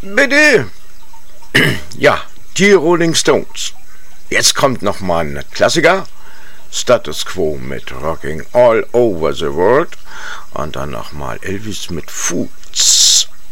Bitte. Ja, die Rolling Stones. Jetzt kommt nochmal ein Klassiker. Status Quo mit Rocking All Over the World. Und dann nochmal Elvis mit Food.